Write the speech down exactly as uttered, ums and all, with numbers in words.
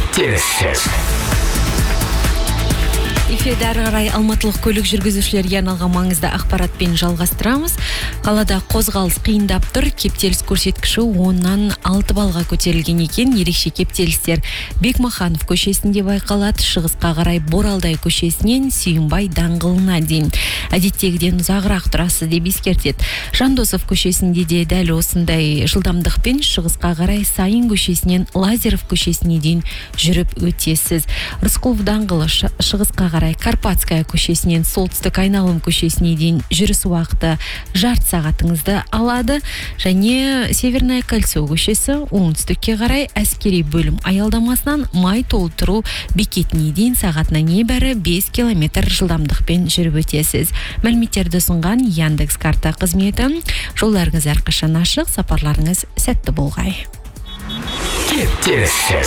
Кептеліссіз. Эфирде ары қарай алматылық көлік жүргізушілерге арналған маңызды ақпаратпен жалғастырамыз. Қалада қозғалыс қиындап тұр. Кептеліс көрсеткіші оннан алты балға көтерілген екен. Ерекше кептелістер Бекмаханов көшесінде байқалады. Шығысқа қарай Боралдай көшесінен Сүйінбай даңғылына дейін. Әдеттегіден ұзағырақ тұрасыз деп ескертеді. Жандосов көшесінде де дәл осындай жылдамдықпен шығысқа қарай Сайын көшесінен Лазеров көшесіне дейін жүріп өтесіз. Рысқұлов даңғылы шығысқа қарай Карпатская көшесінен солтүстік айналым көшесіне дейін жүріс уақыты жарты сағатыңызды алады. Және Северное кольцо көшесі оңтүстікке қарай әскери бөлім аялдамасынан май толтыру бекетіне дейін сағатына небәрі бес километр жылдамдықпен жүріп өтесіз. Мәліметтерді ұсынған Яндекс карта қызметі. Жолдарыңыз әрқашан ашық, сапарларыңыз сәтті болғай. Кептеліссіз.